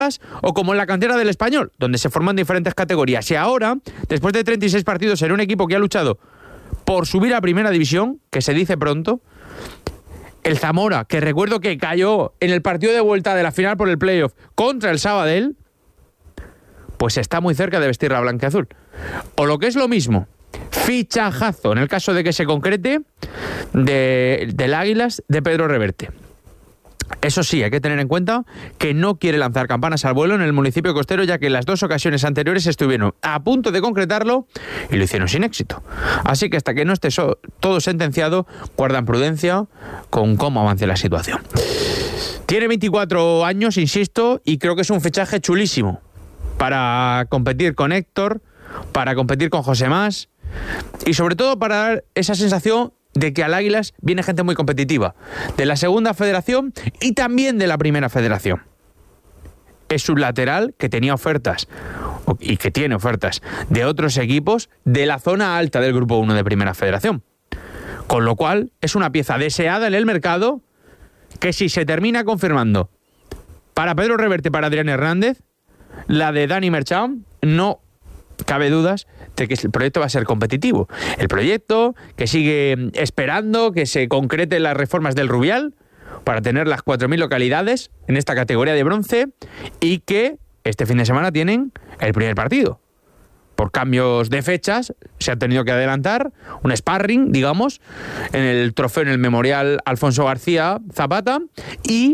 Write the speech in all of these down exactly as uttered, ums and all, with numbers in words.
o como en la cantera del Español, donde se forman diferentes categorías. Y ahora, después de treinta y seis partidos en un equipo que ha luchado por subir a Primera División, que se dice pronto, el Zamora, que recuerdo que cayó en el partido de vuelta de la final por el playoff contra el Sabadell, pues está muy cerca de vestir la blanquiazul. O lo que es lo mismo, fichajazo, en el caso de que se concrete, de, del Águilas de Pedro Reverte. Eso sí, hay que tener en cuenta que no quiere lanzar campanas al vuelo en el municipio costero, ya que en las dos ocasiones anteriores estuvieron a punto de concretarlo y lo hicieron sin éxito. Así que hasta que no esté so- todo sentenciado, guardan prudencia con cómo avance la situación. Tiene veinticuatro años, insisto, y creo que es un fichaje chulísimo para competir con Héctor, para competir con José Más y sobre todo para dar esa sensación de que al Águilas viene gente muy competitiva, de la segunda federación y también de la primera federación. Es un lateral que tenía ofertas, y que tiene ofertas, de otros equipos de la zona alta del Grupo uno de Primera Federación. Con lo cual, es una pieza deseada en el mercado que si se termina confirmando para Pedro Reverte, para Adrián Hernández, la de Dani Merchán, no cabe dudas de que el proyecto va a ser competitivo. El proyecto que sigue esperando que se concreten las reformas del Rubial para tener las cuatro mil localidades en esta categoría de bronce y que este fin de semana tienen el primer partido. Por cambios de fechas se ha tenido que adelantar un sparring, digamos, en el trofeo, en el Memorial Alfonso García Zapata, y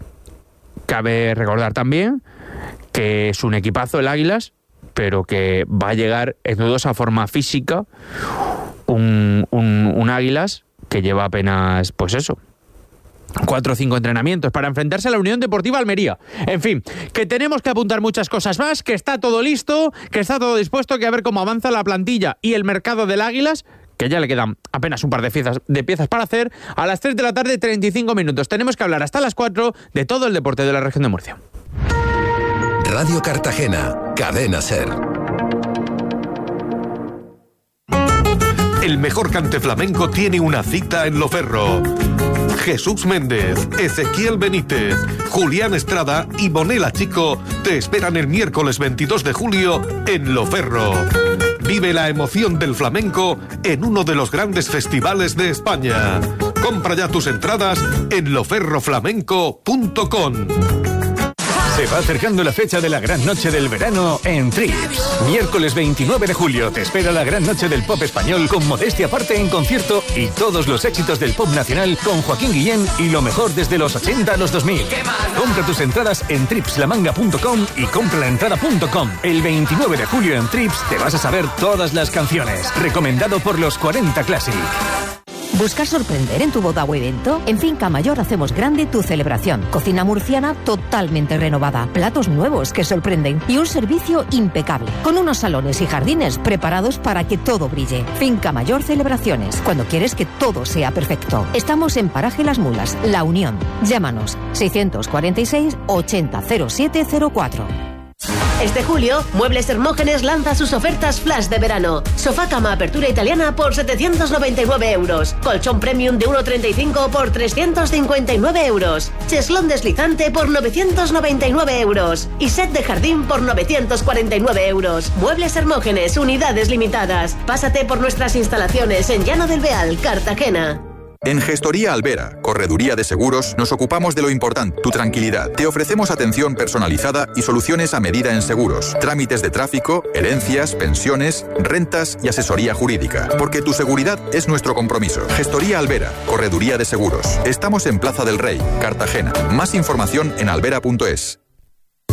cabe recordar también que es un equipazo el Águilas, pero que va a llegar en dudosa forma física un, un, un Águilas que lleva apenas, pues eso, cuatro o cinco entrenamientos para enfrentarse a la Unión Deportiva Almería. En fin, que tenemos que apuntar muchas cosas más, que está todo listo, que está todo dispuesto, que a ver cómo avanza la plantilla y el mercado del Águilas, que ya le quedan apenas un par de piezas, de piezas para hacer. A las tres de la tarde, treinta y cinco minutos. Tenemos que hablar hasta las cuatro de todo el deporte de la región de Murcia. Radio Cartagena, Cadena Ser. El mejor cante flamenco tiene una cita en Loferro. Jesús Méndez, Ezequiel Benítez, Julián Estrada y Bonela Chico te esperan el miércoles veintidós de julio en Loferro. Vive la emoción del flamenco en uno de los grandes festivales de España. Compra ya tus entradas en loferroflamenco punto com. Se va acercando la fecha de la gran noche del verano en Trips. Miércoles veintinueve de julio te espera la gran noche del pop español con Modestia Aparte en concierto y todos los éxitos del pop nacional con Joaquín Guillén y lo mejor desde los ochenta a los dos mil. Compra tus entradas en trips la manga punto com y compralaentrada punto com. El veintinueve de julio en Trips te vas a saber todas las canciones. Recomendado por los cuarenta Classic. ¿Buscas sorprender en tu boda o evento? En Finca Mayor hacemos grande tu celebración. Cocina murciana totalmente renovada, platos nuevos que sorprenden y un servicio impecable, con unos salones y jardines preparados para que todo brille. Finca Mayor Celebraciones, cuando quieres que todo sea perfecto. Estamos en Paraje Las Mulas, La Unión. Llámanos seiscientos cuarenta y seis ochenta cero siete cero cuatro. Este julio, Muebles Hermógenes lanza sus ofertas flash de verano. Sofá cama apertura italiana por setecientos noventa y nueve euros. Colchón premium de uno treinta y cinco por trescientos cincuenta y nueve euros. Cheslón deslizante por novecientos noventa y nueve euros. Y set de jardín por novecientos cuarenta y nueve euros. Muebles Hermógenes, unidades limitadas. Pásate por nuestras instalaciones en Llano del Beal, Cartagena. En Gestoría Albera, Correduría de Seguros, nos ocupamos de lo importante, tu tranquilidad. Te ofrecemos atención personalizada y soluciones a medida en seguros, trámites de tráfico, herencias, pensiones, rentas y asesoría jurídica. Porque tu seguridad es nuestro compromiso. Gestoría Albera, Correduría de Seguros. Estamos en Plaza del Rey, Cartagena. Más información en albera punto es.